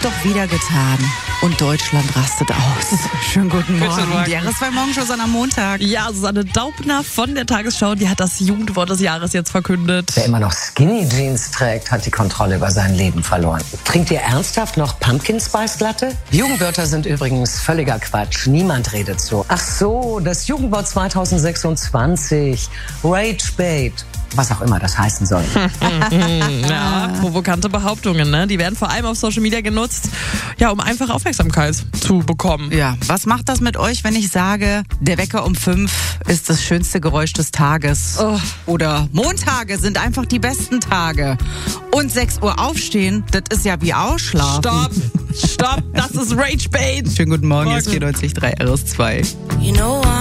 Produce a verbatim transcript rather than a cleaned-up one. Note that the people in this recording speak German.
doch wieder getan. Und Deutschland rastet aus. Schönen guten Morgen. Guten Morgen. Die R S zwei Morgenshow ist am Montag. Ja, Susanne Daubner von der Tagesschau, die hat das Jugendwort des Jahres jetzt verkündet. Wer immer noch Skinny Jeans trägt, hat die Kontrolle über sein Leben verloren. Trinkt ihr ernsthaft noch Pumpkin Spice Latte? Jugendwörter sind übrigens völliger Quatsch. Niemand redet so. Ach so, das Jugendwort zwanzig sechsundzwanzig. Rage Bait. Was auch immer das heißen soll. Ja, provokante Behauptungen, ne? Die werden vor allem auf Social Media genutzt, ja, um einfach Aufmerksamkeit zu bekommen. Ja, was macht das mit euch, wenn ich sage, der Wecker um fünf ist das schönste Geräusch des Tages? Oh. Oder Montage sind einfach die besten Tage. Und sechs Uhr aufstehen, das ist ja wie Ausschlafen. Stopp, stopp, das ist Rage Bait. Schönen guten Morgen, Morgen. hier ist vierundneunzig Komma drei R S zwei. You know